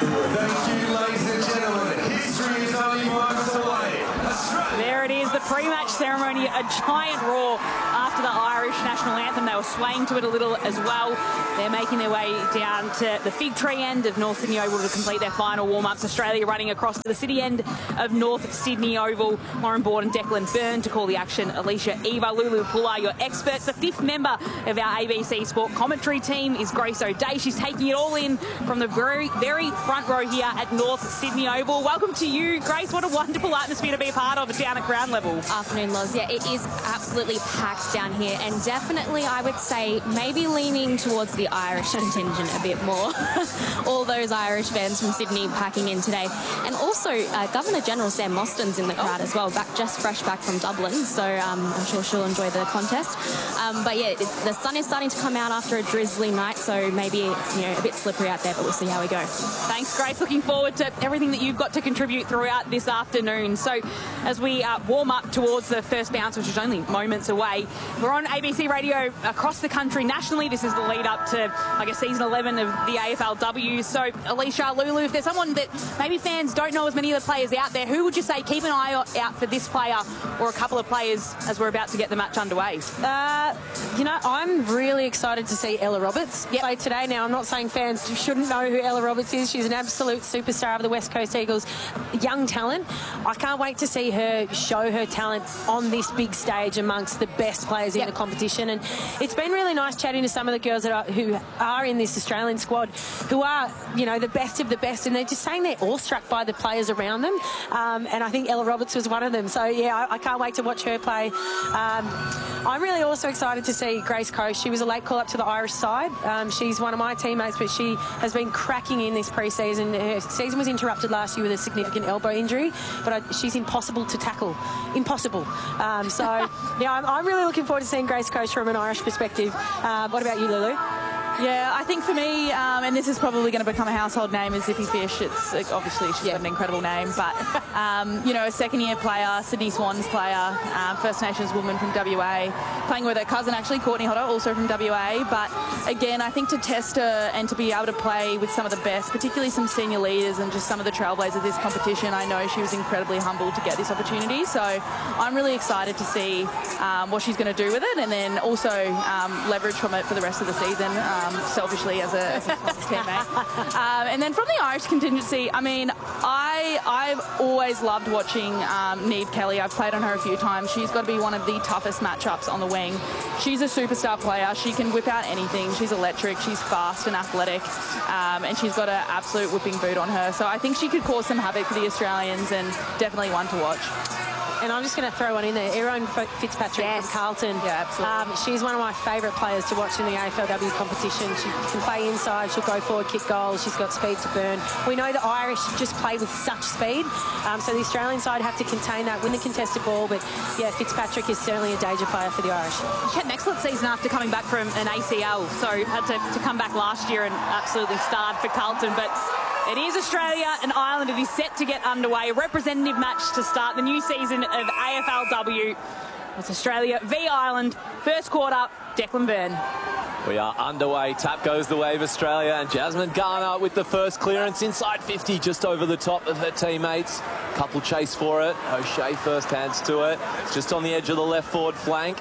Thank you, ladies and gentlemen. History is only miles away. There it is, the pre-match ceremony, a giant roar after the Irish national anthem. They were swaying to it a little as well. They're making their way down to the Fig Tree end of North Sydney Oval to complete their final warm-ups. Australia running across to the city end of North Sydney Oval. Lauren Borden, Declan Byrne to call the action. Alicia Eva, Lulu Pullar, your experts. The fifth member of our ABC Sport commentary team is Grace O'Day. She's taking it all in from the very front row here at North Sydney Oval. Welcome to you, Grace. What a wonderful atmosphere to be a part of down at ground level. Afternoon, Loz. Yeah, it is absolutely packed down here, and definitely I would say maybe leaning towards the Irish contingent a bit more. All those Irish fans from Sydney packing in today. And also Governor General Sam Mostyn's in the crowd as well, fresh back from Dublin, so I'm sure she'll enjoy the contest. But yeah, the sun is starting to come out after a drizzly night, so maybe a bit slippery out there, but we'll see how we go. Thanks, Grace. Looking forward to everything that you've got to contribute throughout this afternoon. So as we warm up towards the first bounce, which is only moments away, we're on ABC Radio across the country nationally. This is the lead up to, I guess, season 11 of the AFLW. So Alicia, Lulu, if there's someone that maybe fans don't know as many of the players out there, who would you say keep an eye out for this player or a couple of players as we're about to get the match underway? I'm really excited to see Ella Roberts play today. Now, I'm not saying fans shouldn't know who Ella Roberts is. She's an absolute superstar of the West Coast Eagles. Young talent. I can't wait to see her show her talent on this big stage amongst the best players in the competition. And it's been really nice chatting to some of the girls who are in this Australian squad, who are, the best of the best, and they're just saying they're awestruck by the players around them. And I think Ella Roberts was one of them. So, yeah, I can't wait to watch her play. I'm really also excited to see Grace Coast. She was a late call-up to the Irish side. She's one of my teammates, but she has been cracking in this pre-season. Her season was interrupted last year with a significant elbow injury, but she's impossible to tackle. Impossible. I'm really looking forward to seeing Grace Coast from an Irish perspective. What about you, Lulu? Yeah, I think for me, and this is probably going to become a household name, is Zippy Fish. It's obviously she's got an incredible name, but a second-year player, Sydney Swans player, First Nations woman from WA, playing with her cousin actually, Courtney Hodder, also from WA. But again, I think to test her and to be able to play with some of the best, particularly some senior leaders and just some of the trailblazers of this competition, I know she was incredibly humbled to get this opportunity. So I'm really excited to see what she's going to do with it, and then also leverage from it for the rest of the season. Selfishly as a teammate. And then from the Irish contingency, I've always loved watching Niamh Kelly. I've played on her a few times. She's got to be one of the toughest matchups on the wing. She's a superstar player. She can whip out anything. She's electric. She's fast and athletic. And she's got an absolute whipping boot on her. So I think she could cause some havoc for the Australians, and definitely one to watch. And I'm just going to throw one in there. Erin Fitzpatrick from Carlton. Yeah, absolutely. She's one of my favourite players to watch in the AFLW competition. She can play inside, she'll go forward, kick goals, she's got speed to burn. We know the Irish just play with such speed, so the Australian side have to contain that, win the contested ball, but yeah, Fitzpatrick is certainly a danger player for the Irish. She had an excellent season after coming back from an ACL, so had to come back last year and absolutely starred for Carlton, but it is Australia and Ireland. It is set to get underway. A representative match to start the new season of AFLW. It's Australia v Ireland. First quarter, Declan Byrne. We are underway. Tap goes the way of Australia, and Jasmine Garner with the first clearance inside 50, just over the top of her teammates. Couple chase for it. O'Shea first hands to it. It's just on the edge of the left forward flank.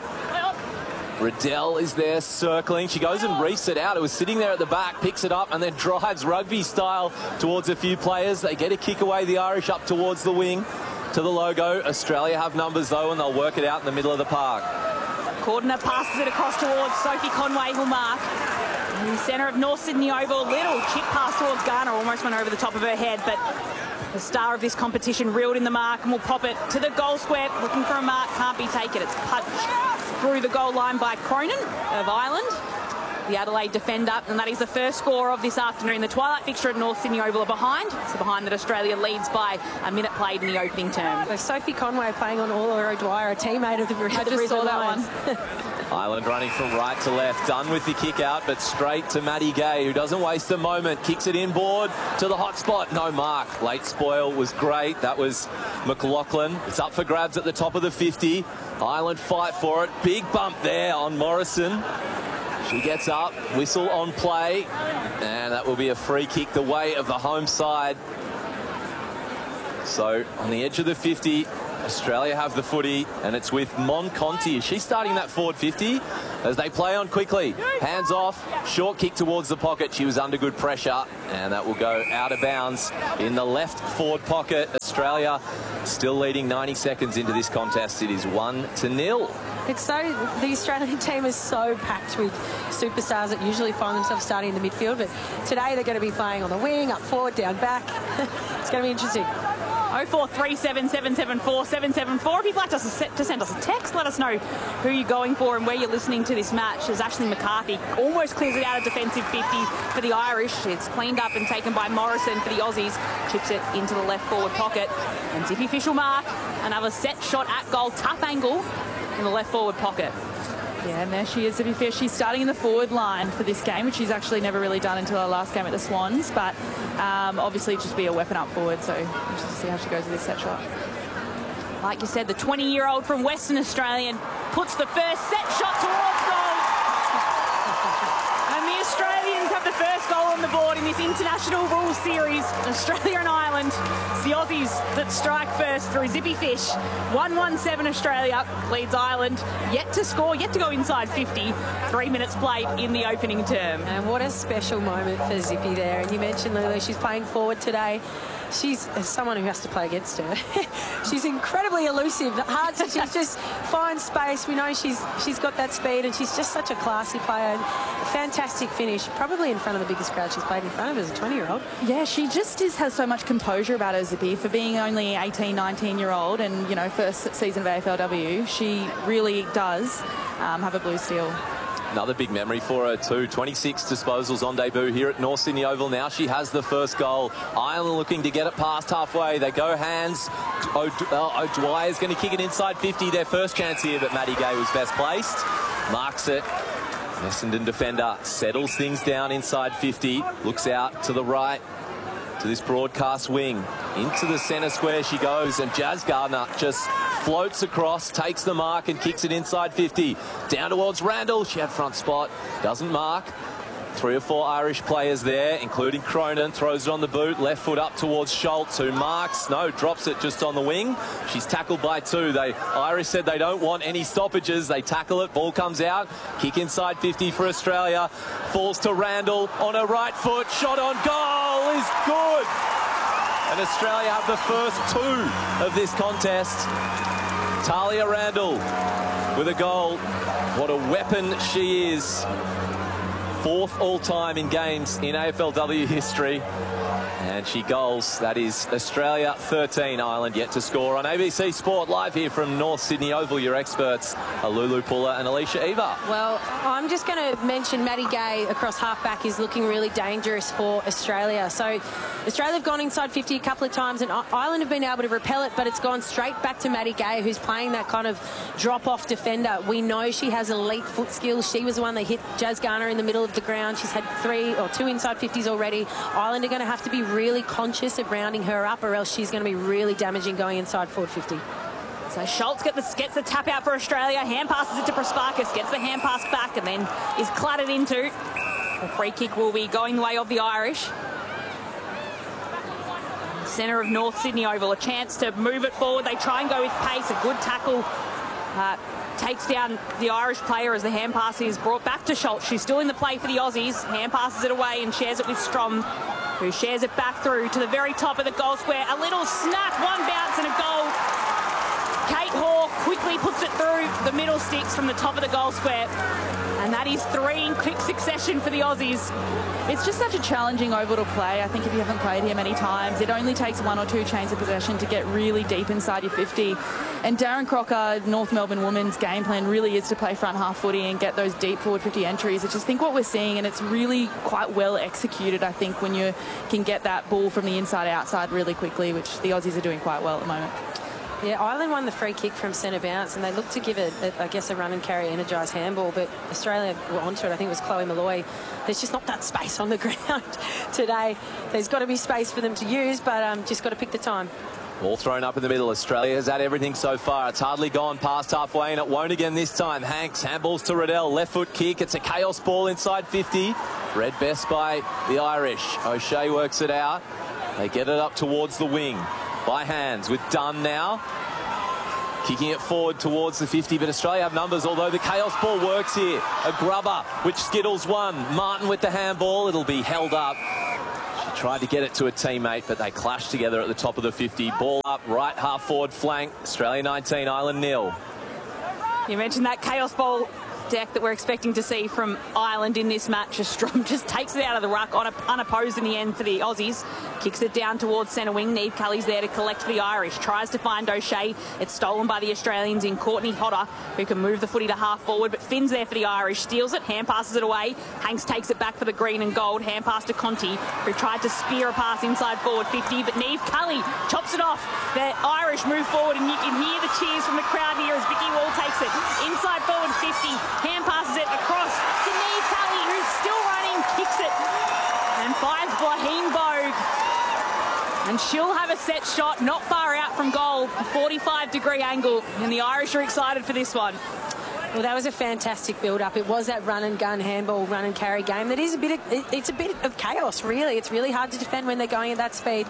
Riddell is there circling. She goes and reefs it out. It was sitting there at the back, picks it up, and then drives rugby style towards a few players. They get a kick away, the Irish up towards the wing to the logo. Australia have numbers though, and they'll work it out in the middle of the park. Cordner passes it across towards Sophie Conway, who'll mark. In the centre of North Sydney Oval, little chip pass towards Garner, almost went over the top of her head, but the star of this competition reeled in the mark and will pop it to the goal square, looking for a mark, can't be taken. It's punched through the goal line by Cronin of Ireland, the Adelaide defender, and that is the first score of this afternoon. The twilight fixture at North Sydney Oval are behind. It's behind that Australia leads by a minute played in the opening term. So Sophie Conway playing on Orla O'Dwyer, a teammate of the Brisbane Lions. Ireland running from right to left, done with the kick out, but straight to Maddie Gay, who doesn't waste a moment, kicks it inboard to the hot spot. No mark. Late spoil was great. That was McLaughlin. It's up for grabs at the top of the 50. Ireland fight for it. Big bump there on Morrison. She gets up, whistle on play. And that will be a free kick the way of the home side. So on the edge of the 50, Australia have the footy, and it's with Mon Conti. Is she starting that forward 50? As they play on quickly. Hands off, short kick towards the pocket. She was under good pressure, and that will go out of bounds in the left forward pocket. Australia still leading 90 seconds into this contest. It is 1-0. It's so, the Australian team is so packed with superstars that usually find themselves starting in the midfield, but today they're going to be playing on the wing, up forward, down back. It's going to be interesting. 0437 774 774. If you'd like us to send us a text, let us know who you're going for and where you're listening to this match. As Ashley McCarthy almost clears it out of defensive 50 for the Irish. It's cleaned up and taken by Morrison for the Aussies. Chips it into the left forward pocket. And Zippy Fish will mark another set shot at goal. Tough angle in the left forward pocket. Yeah, and there she is, Zippy Fish. She's starting in the forward line for this game, which she's actually never really done until her last game at the Swans. But obviously just be a weapon up forward, so interested to see how she goes with this set shot. Like you said, the 20-year-old from Western Australia puts the first set shot towards goal. And the Australians have the first goal on the board in this international rules series. Australia and Ireland. It's the Aussies that strike first through Zippy Fish. 1-1-7 Australia leads Ireland. Yet to score, yet to go inside 50. 3 minutes played in the opening term. And what a special moment for Zippy there. And you mentioned Lulu, she's playing forward today. She's someone who has to play against her. She's incredibly elusive. Hard to, she just finds space. We know she's got that speed, and she's just such a classy player. Fantastic finish, probably in front of the biggest crowd she's played in front of as a 20-year-old. Yeah, she just has so much composure about her, Zippy, for being only 18, 19-year-old and, you know, first season of AFLW. She really does have a blue steel. Another big memory for her too. 26 disposals on debut here at North Sydney Oval. Now she has the first goal. Ireland looking to get it past halfway. They go hands. O'Dwyer is going to kick it inside 50. Their first chance here, but Maddie Gay was best placed. Marks it. Essendon defender settles things down inside 50. Looks out to the right to this broadcast wing. Into the centre square she goes, and Jazz Gardner just floats across, takes the mark and kicks it inside 50. Down towards Randall. She had front spot. Doesn't mark. 3 or 4 Irish players there, including Cronin. Throws it on the boot. Left foot up towards Schultz, who marks. No, drops it just on the wing. She's tackled by 2. Irish said they don't want any stoppages. They tackle it. Ball comes out. Kick inside 50 for Australia. Falls to Randall on her right foot. Shot on goal is good. And Australia have the first 2 of this contest. Talia Randall with a goal. What a weapon she is. 4th all-time in games in AFLW history. And she goals. That is Australia 13, Ireland yet to score on ABC Sport, live here from North Sydney Oval. Your experts are Lulu Puller and Alicia Eva. Well, I'm just going to mention Maddie Gay across halfback is looking really dangerous for Australia. So Australia have gone inside 50 a couple of times, and Ireland have been able to repel it, but it's gone straight back to Maddie Gay, who's playing that kind of drop-off defender. We know she has elite foot skills. She was the one that hit Jazz Garner in the middle of the ground. She's had 3 or 2 inside 50s already. Ireland are going to have to be really conscious of rounding her up, or else she's going to be really damaging going inside forward 50. So Schultz gets the tap out for Australia. Hand passes it to Prasparkas, gets the hand pass back, and then is clattered into. The free kick will be going the way of the Irish. Centre of North Sydney Oval, a chance to move it forward. They try and go with pace. A good tackle takes down the Irish player as the hand pass is brought back to Schultz. She's still in the play for the Aussies. Hand passes it away and shares it with Strom, who shares it back through to the very top of the goal square. A little snap, one bounce and a goal. Kate Hall quickly puts it through the middle sticks from the top of the goal square. And that is 3 in quick succession for the Aussies. It's just such a challenging oval to play. I think if you haven't played here many times, it only takes 1 or 2 chains of possession to get really deep inside your 50. And Darren Crocker, North Melbourne Women's game plan really is to play front half footy and get those deep forward 50 entries. I just think what we're seeing, and it's really quite well executed, I think, when you can get that ball from the inside outside really quickly, which the Aussies are doing quite well at the moment. Yeah, Ireland won the free kick from centre bounce, and they looked to give it, I guess, a run and carry energised handball, but Australia were onto it. I think it was Chloe Malloy. There's just not that space on the ground today. There's got to be space for them to use, but just got to pick the time. Ball thrown up in the middle. Australia has had everything so far. It's hardly gone past halfway, and it won't again this time. Hanks handballs to Riddell. Left foot kick. It's a chaos ball inside 50. Read best by the Irish. O'Shea works it out. They get it up towards the wing by hands with Dunn now. Kicking it forward towards the 50, but Australia have numbers, although the chaos ball works here. A grubber, which Skittles won. Martin with the handball. It'll be held up. She tried to get it to a teammate, but they clashed together at the top of the 50. Ball up, right half forward flank. Australia 19, Ireland 0. You mentioned that chaos ball deck that we're expecting to see from Ireland in this match. Strom just takes it out of the ruck unopposed in the end for the Aussies. Kicks it down towards centre wing. Neve Kelly's there to collect for the Irish. Tries to find O'Shea. It's stolen by the Australians in Courtney Hodder, who can move the footy to half forward, but Finn's there for the Irish. Steals it, hand passes it away. Hanks takes it back for the green and gold. Hand pass to Conti, who tried to spear a pass inside forward 50, but Neve Kelly chops it off. The Irish move forward, and you can hear the cheers from the crowd here as Vicky Wall takes it inside forward 50. Hand passes it across to Neve Kelly, who's still running, kicks it, and finds Blaheem Bogue. And she'll have a set shot not far out from goal, a 45-degree angle, and the Irish are excited for this one. Well, that was a fantastic build-up. It was that run and gun handball, run and carry game. That is it's a bit of chaos, really. It's really hard to defend when they're going at that speed.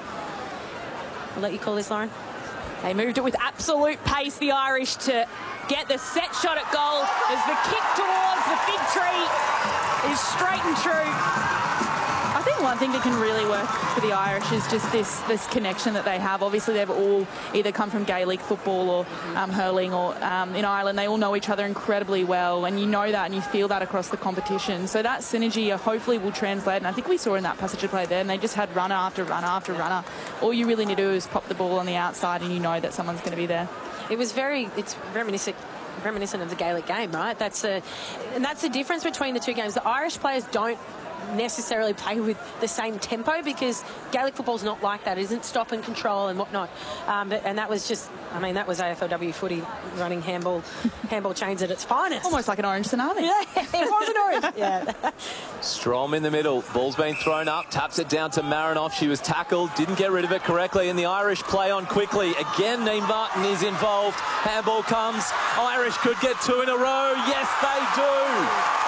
I'll let you call this, Lauren. They moved it with absolute pace, the Irish, to get the set shot at goal as the kick towards the fig tree is straight and true. I think one thing that can really work for the Irish is just this connection that they have. Obviously, they've all either come from Gaelic football or hurling, or in Ireland, they all know each other incredibly well, and you know that and you feel that across the competition. So that synergy hopefully will translate, and I think we saw in that passage of play there, and they just had runner after runner after runner. All you really need to do is pop the ball on the outside, and you know that someone's going to be there. It's reminiscent of the Gaelic game, right? And that's the difference between the two games. The Irish players don't necessarily play with the same tempo because Gaelic football's not like that. It isn't stop and control and whatnot. And that was just, that was AFLW footy running handball chains at its finest. Almost like an orange tsunami. Yeah, it was an orange. Yeah. Strom in the middle. Ball's been thrown up. Taps it down to Marinoff. She was tackled. Didn't get rid of it correctly. And the Irish play on quickly. Again, Neve Martin is involved. Handball comes. Irish could get two in a row. Yes, they do.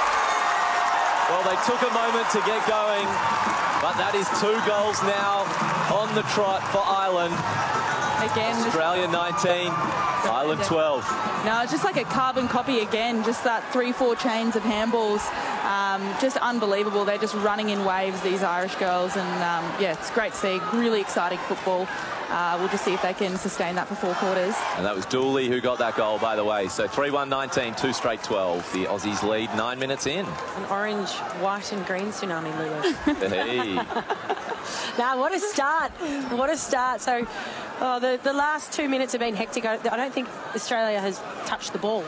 Well, they took a moment to get going, but that is 2 goals now on the trot for Ireland. Again, Australia 19, Ireland 12. No, it's just like a carbon copy again, just that 3-4 chains of handballs. Just unbelievable. They're just running in waves, these Irish girls, and yeah, it's great to see. Really exciting football. We'll just see if they can sustain that for 4 quarters. And that was Dooley who got that goal, by the way. So 3-1-19, 2 straight 12. The Aussies lead 9 minutes in. An orange, white and green tsunami, Lulu. Hey. Now, what a start. What a start. So the last 2 minutes have been hectic. I don't think Australia has touched the ball.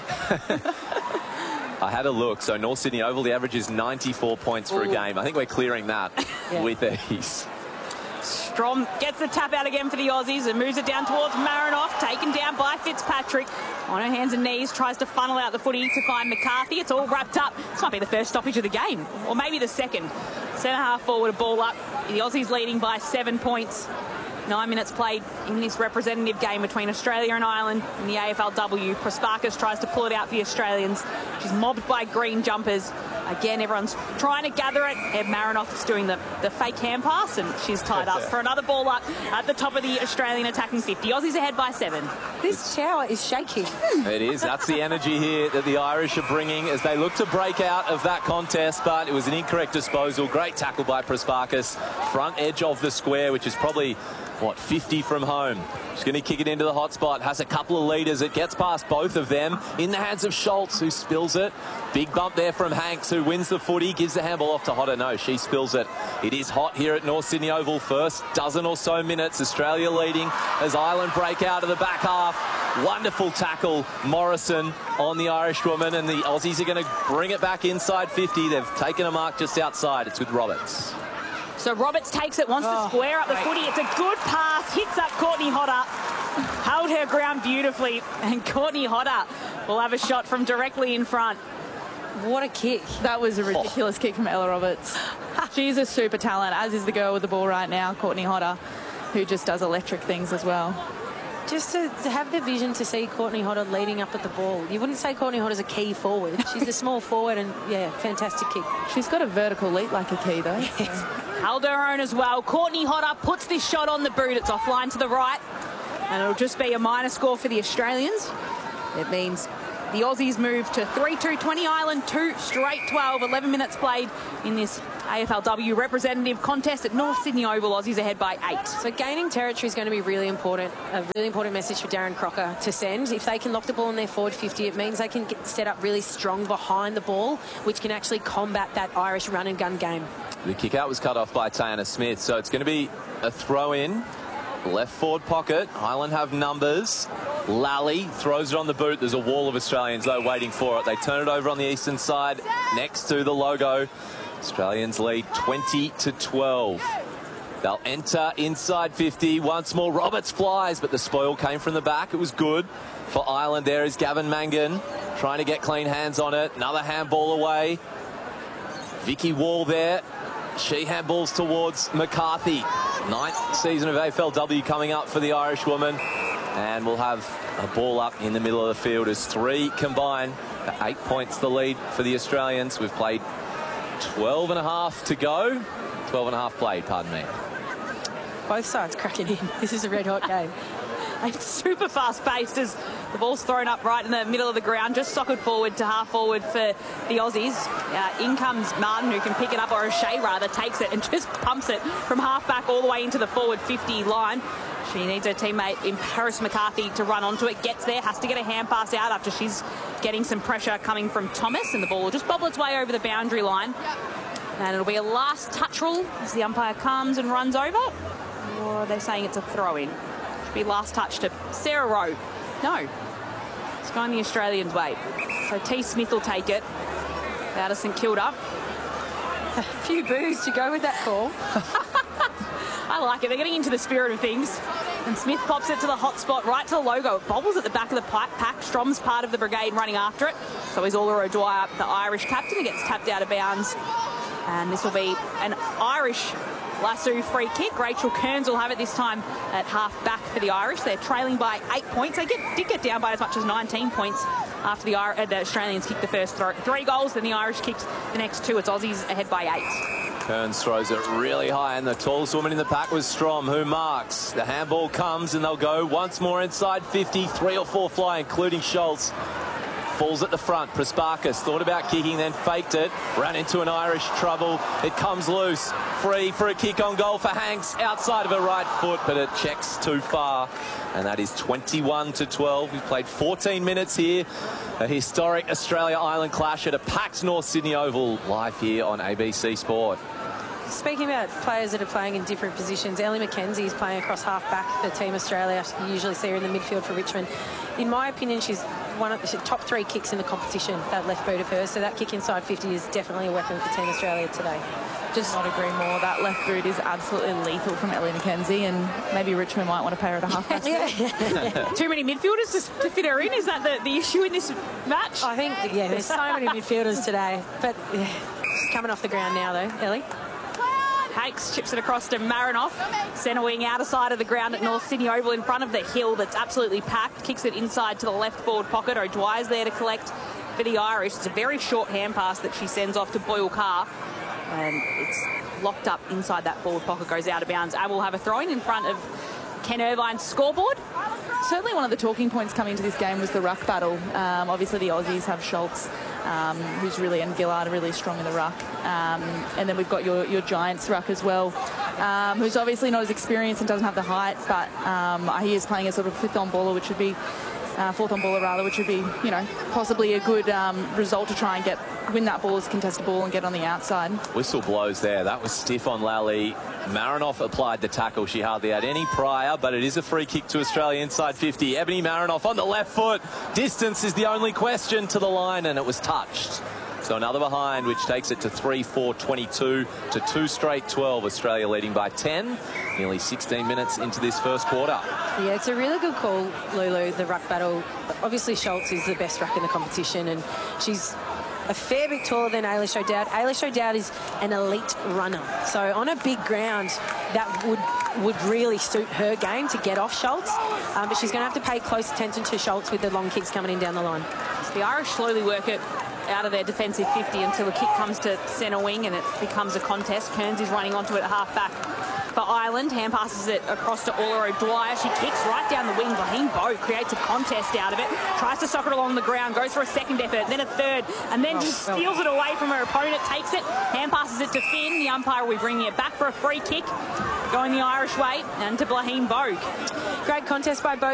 I had a look. So North Sydney Oval, the average is 94 points for a game. I think we're clearing that with ease. Strom gets the tap out again for the Aussies and moves it down towards Marinoff, taken down by Fitzpatrick. On her hands and knees, tries to funnel out the footy to find McCarthy. It's all wrapped up. This might be the first stoppage of the game, or maybe the second. Centre half forward, a ball up. The Aussies leading by 7 points. 9 minutes played in this representative game between Australia and Ireland in the AFLW. Prasparkas tries to pull it out for the Australians. She's mobbed by green jumpers. Again, everyone's trying to gather it. Ed Marinoff's doing the fake hand pass, and she's tied up for another ball up at the top of the Australian attacking 50. Aussies ahead by 7. This shower is shaking. It is. That's the energy here that the Irish are bringing as they look to break out of that contest, but it was an incorrect disposal. Great tackle by Prasparkas. Front edge of the square, which is probably 50 from home. She's going to kick it into the hot spot. Has a couple of leaders. It gets past both of them. In the hands of Schultz, who spills it. Big bump there from Hanks, who wins the footy. Gives the handball off to Hodder. No, she spills it. It is hot here at North Sydney Oval. First dozen or so minutes. Australia leading as Ireland break out of the back half. Wonderful tackle, Morrison, on the Irishwoman. And the Aussies are going to bring it back inside 50. They've taken a mark just outside. It's with Roberts. So Roberts takes it, wants to square up the footy. It's a good pass, hits up Courtney Hodder. Held her ground beautifully, and Courtney Hodder will have a shot from directly in front. What a kick. That was a ridiculous kick from Ella Roberts. She's a super talent, as is the girl with the ball right now, Courtney Hodder, who just does electric things as well. Just to have the vision to see Courtney Hodder leading up at the ball. You wouldn't say Courtney Hodder's a key forward. She's a small forward and, yeah, fantastic kick. She's got a vertical leap like a key, though. So. Held her own as well. Courtney Hodder puts this shot on the boot. It's offline to the right. And it'll just be a minor score for the Australians. It means the Aussies move to 3-2-20 Ireland, 2 straight 12, 11 minutes played in this AFLW representative contest at North Sydney Oval. Aussies ahead by 8. So gaining territory is going to be really important, a really important message for Darren Crocker to send. If they can lock the ball in their forward 50, it means they can get set up really strong behind the ball, which can actually combat that Irish run and gun game. The kick out was cut off by Tayana Smith, so it's going to be a throw in. Left forward pocket. Ireland have numbers. Lally throws it on the boot. There's a wall of Australians, though, waiting for it. They turn it over on the eastern side next to the logo. Australians lead 20-12. They'll enter inside 50. Once more, Roberts flies, but the spoil came from the back. It was good for Ireland. There is Gavin Mangan trying to get clean hands on it. Another handball away. Vicky Wall there. She handballs towards McCarthy. 9th season of AFLW coming up for the Irish woman. And we'll have a ball up in the middle of the field as 3 combine. 8 points the lead for the Australians. We've played 12 and a half to go. 12 and a half played, pardon me. Both sides cracking in. This is a red hot game. It's super fast paced as the ball's thrown up right in the middle of the ground, just socketed forward to half forward for the Aussies. In comes Martin, who can pick it up, or O'Shea rather, takes it and just pumps it from half back all the way into the forward 50 line. She needs her teammate in Paris McCarthy to run onto it. Gets there, has to get a hand pass out after she's getting some pressure coming from Thomas, and the ball will just bobble its way over the boundary line. And it'll be a last touch rule as the umpire comes and runs over. Or are they saying it's a throw-in? Be last touch to Sarah Rowe. No, it's going the Australians' way. So T. Smith will take it out of St Kilda. A few boos to go with that call. I like it. They're getting into the spirit of things. And Smith pops it to the hot spot, right to the logo. It bobbles at the back of the pack. Strom's part of the brigade running after it. So is Ola O'Dwyer, the Irish captain. He gets tapped out of bounds. And this will be an Irish lasso free kick. Rachel Kearns will have it this time at half back for the Irish. They're trailing by 8 points. They did get down by as much as 19 points after the Australians kicked the first 3 goals. Then the Irish kicked the next 2. It's Aussies ahead by 8. Kearns throws it really high, and the tallest woman in the pack was Strom, who marks. The handball comes, and they'll go once more inside 50. 3 or 4 fly, including Schultz. Falls at the front. Prasparkas thought about kicking, then faked it. Ran into an Irish trouble. It comes loose. Free for a kick on goal for Hanks. Outside of her right foot, but it checks too far. And that is 21-12. We've played 14 minutes here. A historic Australia-Ireland clash at a packed North Sydney Oval, live here on ABC Sport. Speaking about players that are playing in different positions, Ellie McKenzie is playing across half-back for Team Australia. You usually see her in the midfield for Richmond. In my opinion, she's one of the top 3 kicks in the competition, that left boot of hers. So that kick inside 50 is definitely a weapon for Team Australia today. Just not agree more. That left boot is absolutely lethal from Ellie McKenzie, and maybe Richmond might want to pay her at a half-back. Too many midfielders to fit her in. Is that the issue in this match? I think, yeah, there's so many midfielders today. But yeah, she's coming off the ground now, though, Ellie. Hanks chips it across to Marinoff. Centre wing outer side of the ground at North Sydney Oval in front of the hill that's absolutely packed. Kicks it inside to the left forward pocket. O'Dwyer's there to collect for the Irish. It's a very short hand pass that she sends off to Boyle Carr. And it's locked up inside that forward pocket, goes out of bounds. And we'll have a throw in front of Ken Irvine's scoreboard. Certainly one of the talking points coming into this game was the ruck battle. Obviously the Aussies have Schultz, who's really, and Gillard are really strong in the ruck. And then we've got your Giants ruck as well, who's obviously not as experienced and doesn't have the height, but he is playing a sort of fourth on baller, which would be, you know, possibly a good result to try and win that ball as a contested ball and get on the outside. Whistle blows there. That was stiff on Lally. Marinoff applied the tackle. She hardly had any prior, but it is a free kick to Australia inside 50. Ebony Marinoff on the left foot. Distance is the only question to the line, and it was touched. So another behind, which takes it to 3-4-22 to 2 straight 12. Australia leading by 10. Nearly 16 minutes into this first quarter. Yeah, it's a really good call, Lulu, the ruck battle. Obviously, Schultz is the best ruck in the competition, and she's a fair bit taller than Ailish O'Dowd. Ailish O'Dowd is an elite runner. So on a big ground, that would really suit her game to get off Schultz. But she's going to have to pay close attention to Schultz with the long kicks coming in down the line. The Irish slowly work it out of their defensive 50 until a kick comes to centre wing and it becomes a contest. Kearns is running onto it at half-back for Ireland. Hand passes it across to Ola O'Dwyer. She kicks right down the wing. Brahim Bowe creates a contest out of it. Tries to sock it along the ground. Goes for a second effort, then a third, and then just steals it away from her opponent. Takes it. Hand passes it to Finn. The umpire will be bringing it back for a free kick. Going the Irish way and to Brahim Bowe. Great contest by both